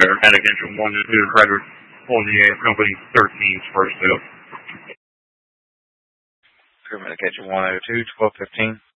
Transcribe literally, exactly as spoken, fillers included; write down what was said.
Paramedic engine one to two, Frederick, on the air, company thirteen's first bill. Paramedic engine one oh two, twelve fifteen.